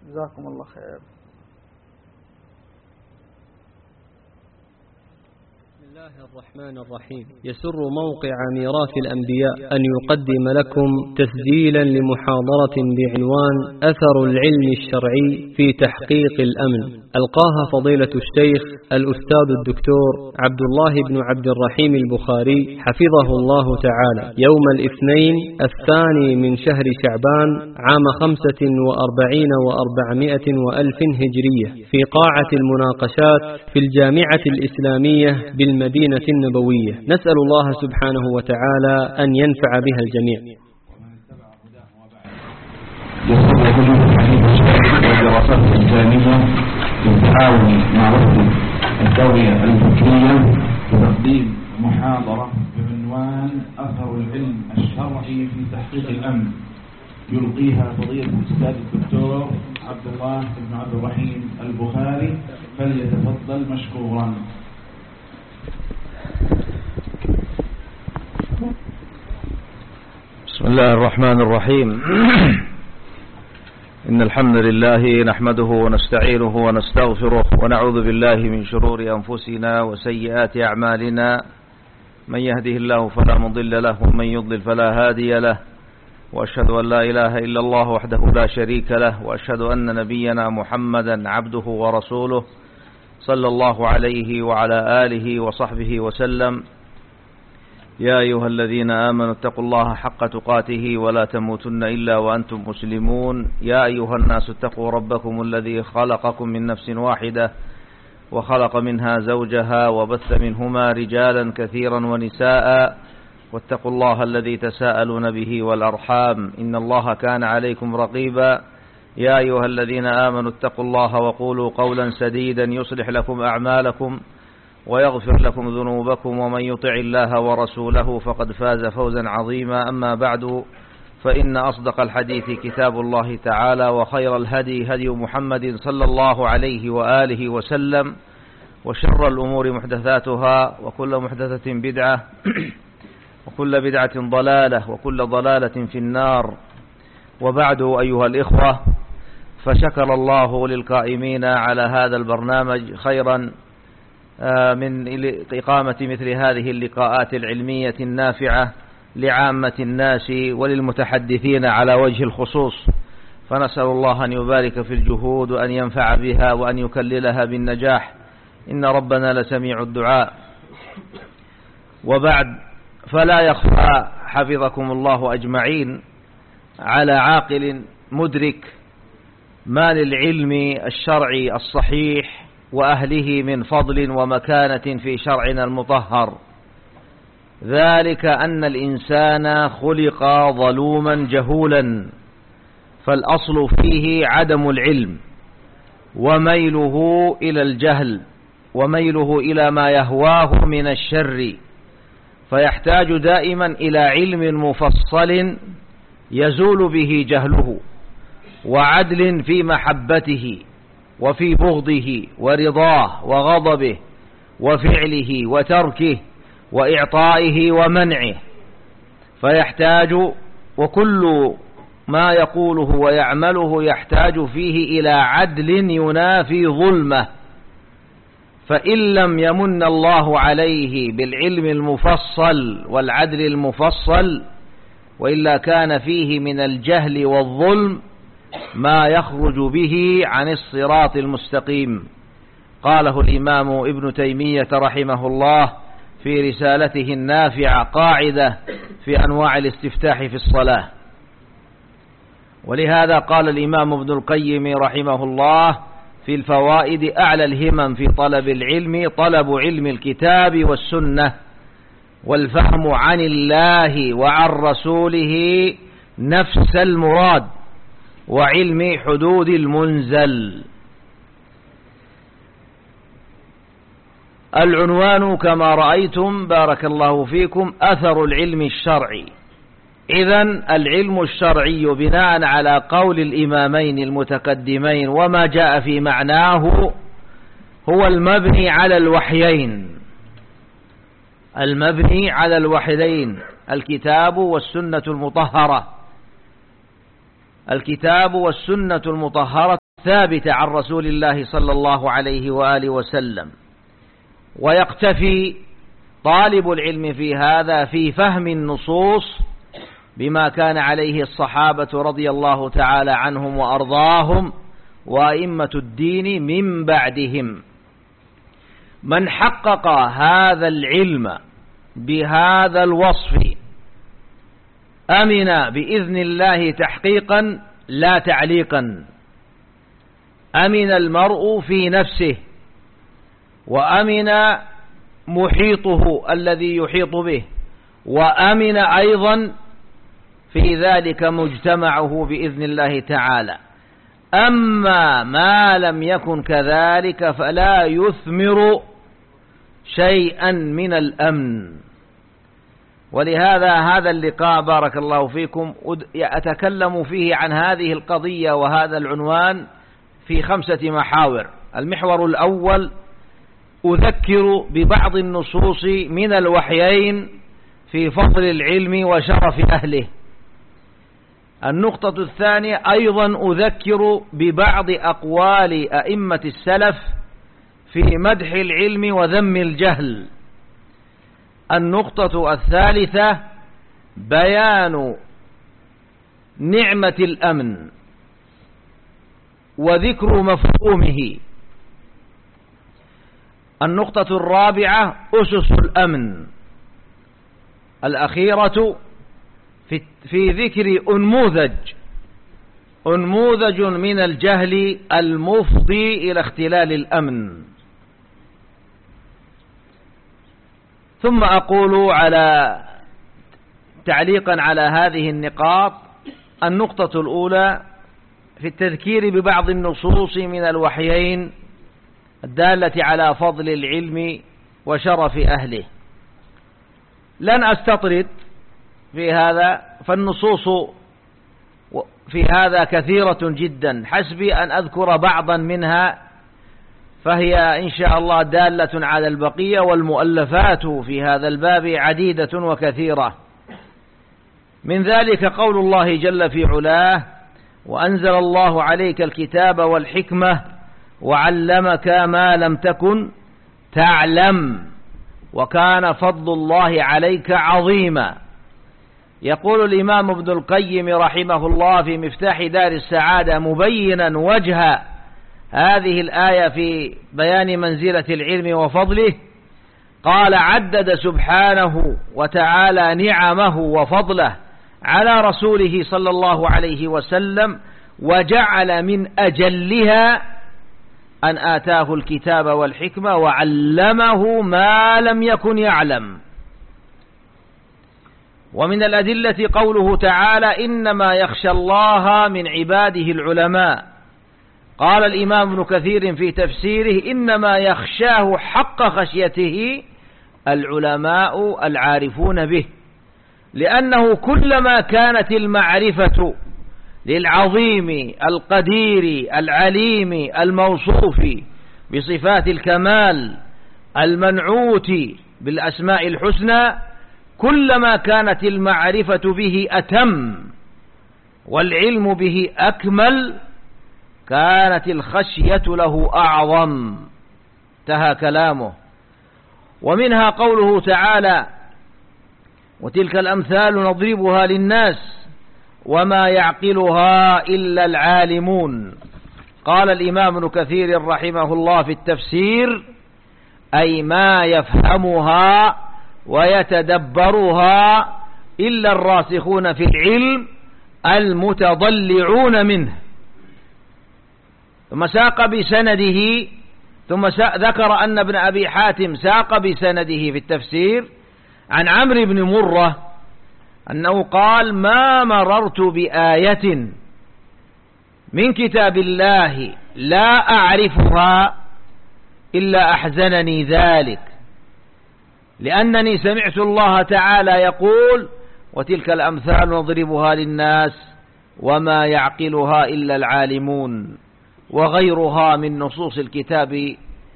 جزاكم الله خير. بسم الله الرحمن الرحيم. يسر موقع ميراث الأنبياء أن يقدم لكم تسجيلا لمحاضرة بعنوان أثر العلم الشرعي في تحقيق الأمن، ألقاها فضيلة الشيخ الأستاذ الدكتور عبد الله بن عبد الرحيم البخاري حفظه الله تعالى يوم الاثنين 2 من شهر شعبان عام 45 و400 وألف هجرية في قاعة المناقشات في الجامعة الإسلامية بالمدينة النبوية. نسأل الله سبحانه وتعالى أن ينفع بها الجميع. الدراسات الإسلامية بالتعاون مع وفد الدولة الفكرية بتقديم محاضرة بعنوان أثر العلم الشرعي في تحقيق الأمن، يلقيها فضيلة الأستاذ الدكتور عبد الله بن عبد الرحيم البخاري، فليتفضل مشكورا. بسم الله الرحمن الرحيم. إن الحمد لله نحمده ونستعينه ونستغفره ونعوذ بالله من شرور أنفسنا وسيئات أعمالنا، من يهده الله فلا مضل له ومن يضلل فلا هادي له، وأشهد أن لا إله إلا الله وحده لا شريك له، وأشهد أن نبينا محمدا عبده ورسوله صلى الله عليه وعلى آله وصحبه وسلم. يا أيها الذين آمنوا اتقوا الله حق تقاته ولا تموتن إلا وأنتم مسلمون. يا أيها الناس اتقوا ربكم الذي خلقكم من نفس واحدة وخلق منها زوجها وبث منهما رجالا كثيرا ونساء، واتقوا الله الذي تساءلون به والأرحام إن الله كان عليكم رقيبا. يا أيها الذين آمنوا اتقوا الله وقولوا قولا سديدا يصلح لكم أعمالكم ويغفر لكم ذنوبكم، ومن يطع الله ورسوله فقد فاز فوزا عظيما. أما بعد، فإن أصدق الحديث كتاب الله تعالى، وخير الهدي هدي محمد صلى الله عليه وآله وسلم، وشر الأمور محدثاتها، وكل محدثة بدعة وكل بدعة ضلالة وكل ضلالة في النار. وبعد أيها الإخوة، فشكر الله للقائمين على هذا البرنامج خيرا من إقامة مثل هذه اللقاءات العلمية النافعة لعامة الناس وللمتحدثين على وجه الخصوص، فنسأل الله أن يبارك في الجهود وأن ينفع بها وأن يكللها بالنجاح، إن ربنا لسميع الدعاء. وبعد، فلا يخفى حفظكم الله أجمعين على عاقل مدرك ما للعلم الشرعي الصحيح وأهله من فضل ومكانة في شرعنا المطهر، ذلك أن الإنسان خلق ظلوما جهولا، فالأصل فيه عدم العلم وميله إلى الجهل وميله إلى ما يهواه من الشر، فيحتاج دائما إلى علم مفصل يزول به جهله، وعدل في محبته وفي بغضه ورضاه وغضبه وفعله وتركه وإعطائه ومنعه، فيحتاج، وكل ما يقوله ويعمله يحتاج فيه إلى عدل ينافي ظلمه. فإن لم يمن الله عليه بالعلم المفصل والعدل المفصل، وإلا كان فيه من الجهل والظلم ما يخرج به عن الصراط المستقيم. قاله الإمام ابن تيمية رحمه الله في رسالته النافعة قاعدة في أنواع الاستفتاح في الصلاة. ولهذا قال الإمام ابن القيم رحمه الله في الفوائد: أعلى الهمم في طلب العلم طلب علم الكتاب والسنة، والفهم عن الله وعن رسوله نفس المراد، وعلم حدود المنزل. العنوان كما رأيتم بارك الله فيكم: أثر العلم الشرعي. إذن العلم الشرعي بناء على قول الإمامين المتقدمين وما جاء في معناه هو المبني على الوحيين، المبني على الوحيين، الكتاب والسنة المطهرة. الكتاب والسنة المطهرة ثابتة عن رسول الله صلى الله عليه وآله وسلم. ويقتفي طالب العلم في هذا في فهم النصوص بما كان عليه الصحابة رضي الله تعالى عنهم وأرضاهم وأئمة الدين من بعدهم. من حقق هذا العلم بهذا الوصف أمن بإذن الله تحقيقا لا تعليقا. أمن المرء في نفسه، وأمن محيطه الذي يحيط به، وأمن أيضا في ذلك مجتمعه بإذن الله تعالى. أما ما لم يكن كذلك فلا يثمر شيئا من الأمن. ولهذا هذا اللقاء بارك الله فيكم أتكلم فيه عن هذه القضية وهذا العنوان في 5 محاور. المحور الأول أذكر ببعض النصوص من الوحيين في فضل العلم وشرف أهله. النقطة الثانية أيضا أذكر ببعض أقوال أئمة السلف في مدح العلم وذم الجهل. النقطة الثالثة بيان نعمة الأمن وذكر مفهومه. النقطة الرابعة أسس الأمن. الأخيرة في ذكر أنموذج من الجهل المفضي إلى اختلال الأمن. ثم أقول تعليقا على هذه النقاط. النقطة الأولى في التذكير ببعض النصوص من الوحيين الدالة على فضل العلم وشرف أهله. لن أستطرد في هذا، فالنصوص في هذا كثيرة جدا، حسبي أن أذكر بعضا منها، فهي إن شاء الله دالة على البقية. والمؤلفات في هذا الباب عديدة وكثيرة. من ذلك قول الله جل في علاه: وأنزل الله عليك الكتاب والحكمة وعلمك ما لم تكن تعلم وكان فضل الله عليك عظيما. يقول الإمام ابن القيم رحمه الله في مفتاح دار السعادة مبينا وجه هذه الآية في بيان منزلة العلم وفضله، قال: عدد سبحانه وتعالى نعمه وفضله على رسوله صلى الله عليه وسلم، وجعل من أجلها أن آتاه الكتاب والحكمة وعلمه ما لم يكن يعلم. ومن الأدلة قوله تعالى: إنما يخشى الله من عباده العلماء. قال الإمام ابن كثير في تفسيره: إنما يخشاه حق خشيته العلماء العارفون به، لأنه كلما كانت المعرفة للعظيم القدير العليم الموصوف بصفات الكمال المنعوت بالأسماء الحسنى، كلما كانت المعرفة به أتم والعلم به أكمل، كانت الخشية له أعظم. انتهى كلامه. ومنها قوله تعالى: وتلك الأمثال نضربها للناس وما يعقلها إلا العالمون. قال الإمام ابن كثير رحمه الله في التفسير: أي ما يفهمها ويتدبرها إلا الراسخون في العلم المتضلعون منه. ثم ساق بسنده، ثم ذكر أن ابن أبي حاتم ساق بسنده في التفسير عن عمرو بن مرة أنه قال: ما مررت بآية من كتاب الله لا أعرفها إلا أحزنني ذلك، لأنني سمعت الله تعالى يقول: وتلك الأمثال نضربها للناس وما يعقلها إلا العالمون، وغيرها من نصوص الكتاب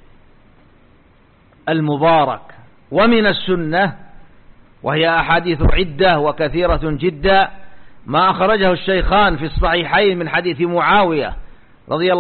المبارك. ومن السنة، وهي أحاديث عدة وكثيرة جدا، ما أخرجه الشيخان في الصحيحين من حديث معاوية رضي الله